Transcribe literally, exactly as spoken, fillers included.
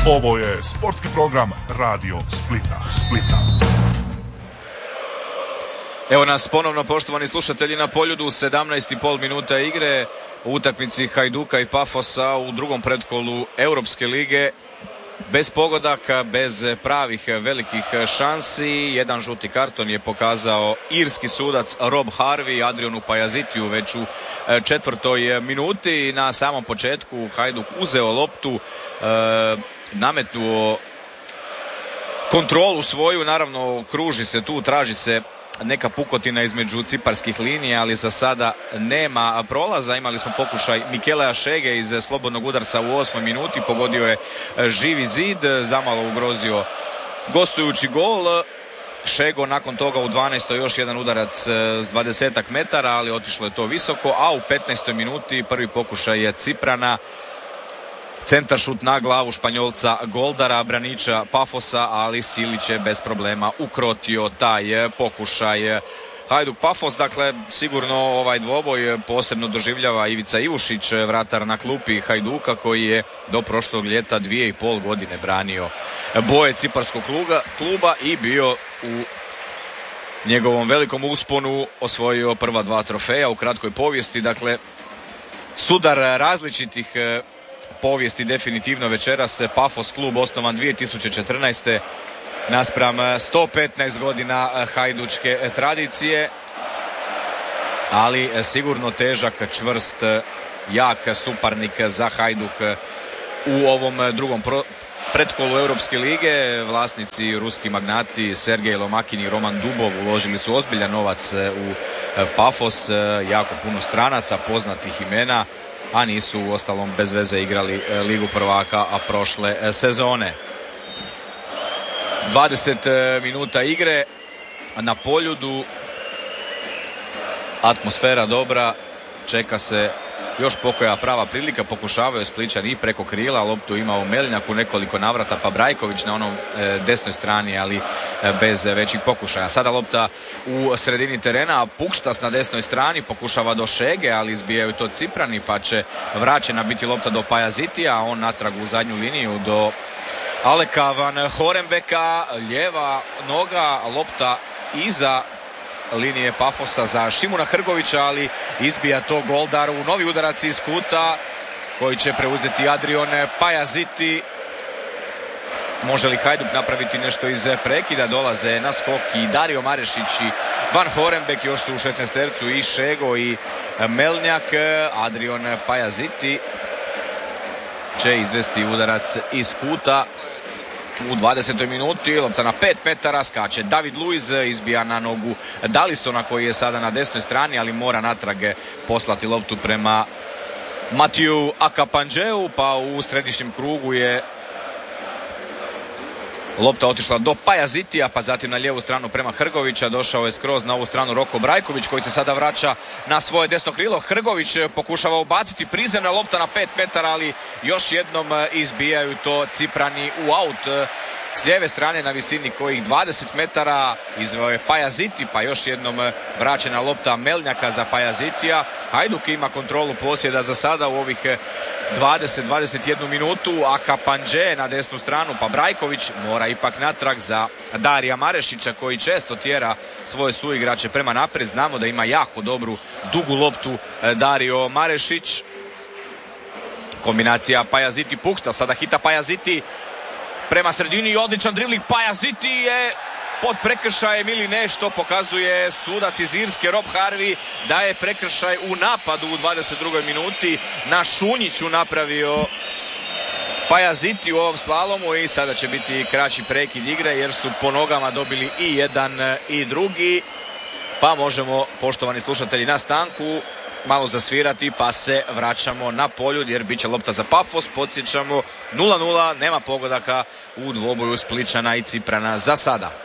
Ovo je sportski program Radio Splita. Splita. Evo nas ponovno, poštovani slušatelji, na Poljudu. Sedamnaest i pol minuta igre u utakmici Hajduka i Pafosa u drugom pretkolu Europske lige. Bez pogodaka, bez pravih velikih šansi. Jedan žuti karton je pokazao irski sudac Rob Harvey Adrianu Pajazitiju već u četvrtoj minuti. Na samom početku Hajduk uzeo loptu, e, nametnuo kontrolu svoju, naravno kruži se tu, traži se neka pukotina između ciparskih linija, ali za sada nema prolaza. Imali smo pokušaj Mikelea Šege iz slobodnog udarca u osmoj minuti, pogodio je živi zid, zamalo ugrozio gostujući gol. Šego nakon toga u dvanaestoj još jedan udarac s dvadesetak metara, ali otišlo je to visoko, a u petnaestoj minuti prvi pokušaj je Ciprana, centaršut na glavu Španjolca Goldara, braniča Pafosa, ali Silić je bez problema ukrotio taj pokušaj. Hajduk Pafos, dakle sigurno ovaj dvoboj posebno doživljava Ivica Ivušić, vratar na klupi Hajduka, koji je do prošlog ljeta dvije i pol godine branio boje ciparskog kluba, kluba i bio u njegovom velikom usponu osvojio prva dva trofeja u kratkoj povijesti. Dakle, sudar različitih povijesti definitivno večeras. Pafos klub osnovan dvije tisuće četrnaeste naspram sto petnaest godina hajdučke tradicije, ali sigurno težak, čvrst, jak suparnik za Hajduk u ovom drugom pro- pretkolu Europske lige. Vlasnici, ruski magnati Sergej Lomakin i Roman Dubov uložili su ozbiljan novac u Pafos, jako puno stranaca, poznatih imena, a nisu u ostalom bez veze igrali Ligu prvaka a prošle sezone. dvadeset minuta igre na Poljudu, atmosfera dobra, čeka se još pokoja prava prilika, pokušavaju Splićani i preko krila, loptu imao Melnjak u nekoliko navrata, pa Brajković na onom e, desnoj strani, ali e, bez većih pokušaja. Sada lopta u sredini terena, Pukštas na desnoj strani, pokušava do Šege, ali izbijaju to Ciprani, pa će vraćena biti lopta do Pajazitija, on natrag u zadnju liniju do Aleka Van Horembeka, lijeva noga, lopta iza linije Pafosa za Šimuna Hrgovića, ali izbija to Goldar u novi udarac iz kuta koji će preuzeti Adrian Pajaziti. Može li Hajduk napraviti nešto iz prekida? Dolaze na skok i Dario Marešić i Van Horembek, još su u šesnaestercu i Šego i Melnjak. Adrian Pajaziti će izvesti udarac iz kuta u dvadesetoj minuti. Lopta na pet metara, skače David Luiz, izbija na nogu Dalisona koji je sada na desnoj strani, ali mora natrag poslati loptu prema Matiju Akapanđeu, pa u središnjem krugu je lopta otišla do Pajazitija, pa zatim na lijevu stranu prema Hrgovića. Došao je skroz na ovu stranu Roko Brajković koji se sada vraća na svoje desno krilo. Hrgović pokušava ubaciti, prizemna lopta na pet metara, ali još jednom izbijaju to Ciprani u aut. S lijeve strane na visini kojih dvadeset metara izveo je Pajaziti, pa još jednom vraćena lopta Melnjaka za Pajazitija. Hajduk ima kontrolu posjeda za sada u ovih dvadeset dvadeset jednu minutu. Akapanđe na desnu stranu, pa Brajković mora ipak natrag za Darija Marešića koji često tjera svoje suigrače prema naprijed. Znamo da ima jako dobru dugu loptu Dario Marešić. Kombinacija Pajaziti Pukšta, sada hita Pajaziti prema sredini i odličan dribling. Pajaziti je pod prekršajem ili ne, što pokazuje sudac iz Irske Rob Harvey da je prekršaj u napadu u dvadeset drugoj minuti na Šunjiću napravio Pajaziti u ovom slalomu i sada će biti kraći prekid igre jer su po nogama dobili i jedan i drugi, pa možemo, poštovani slušatelji, na stanku malo zasvirati pa se vraćamo na Poljud jer bit će lopta za Pafos. Podsjećamo nula nula, nema pogodaka u dvoboju Splićana i Ciprana za sada.